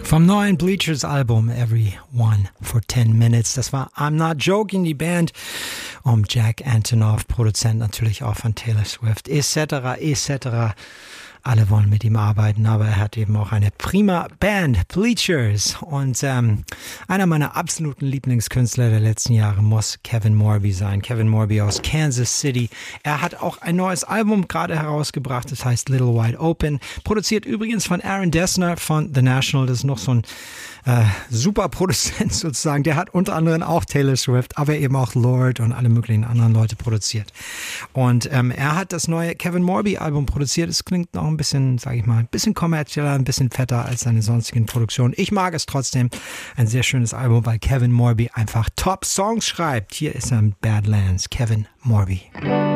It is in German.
Vom neuen Bleachers Album Everyone for 10 Minutes. Das war I'm Not Joking, die Band um Jack Antonoff, Produzent natürlich auch von Taylor Swift, etc., etc. Alle wollen mit ihm arbeiten, aber er hat eben auch eine prima Band, Bleachers. Und einer meiner absoluten Lieblingskünstler der letzten Jahre muss Kevin Morby sein. Kevin Morby aus Kansas City. Er hat auch ein neues Album gerade herausgebracht, das heißt Little Wide Open. Produziert übrigens von Aaron Dessner von The National. Das ist noch so ein super Produzent sozusagen. Der hat unter anderem auch Taylor Swift, aber eben auch Lorde und alle möglichen anderen Leute produziert. Und er hat das neue Kevin Morby Album produziert. Es klingt noch ein bisschen, sage ich mal, ein bisschen kommerzieller, ein bisschen fetter als seine sonstigen Produktionen. Ich mag es trotzdem. Ein sehr schönes Album, weil Kevin Morby einfach Top-Songs schreibt. Hier ist er in Badlands, Kevin Morby.